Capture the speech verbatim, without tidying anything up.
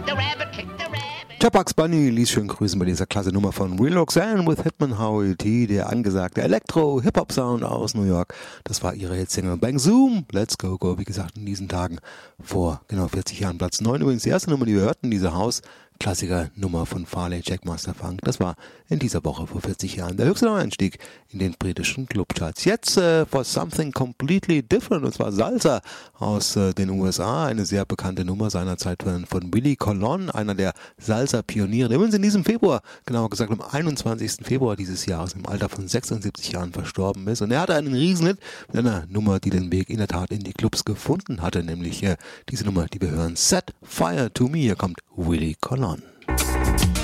Tja, Bugs Bunny ließ schön grüßen bei dieser klasse Nummer von Real Roxanne with Hitman Howie T, der angesagte Elektro-Hip-Hop-Sound aus New York. Das war ihre Hitsingle Bang Zoom, Let's Go Go, wie gesagt, in diesen Tagen vor genau vierzig Jahren. Platz neun übrigens, die erste Nummer, die wir hörten, diese Haus-Klassiker-Nummer von Farley Jackmaster Funk. Das war in dieser Woche vor vierzig Jahren der höchste Neueinstieg in den britischen Clubcharts. Jetzt äh, for something completely different, und zwar Salsa aus äh, den U S A, eine sehr bekannte Nummer seinerzeit von, von Willie Colon, einer der Salsa-Pioniere, der übrigens in diesem Februar, genauer gesagt am einundzwanzigsten Februar dieses Jahres im Alter von sechsundsiebzig Jahren verstorben ist. Und er hatte einen Riesenhit mit einer Nummer, die den Weg in der Tat in die Clubs gefunden hatte, nämlich äh, diese Nummer, die wir hören, Set Fire to Me. Hier kommt Willie Colon.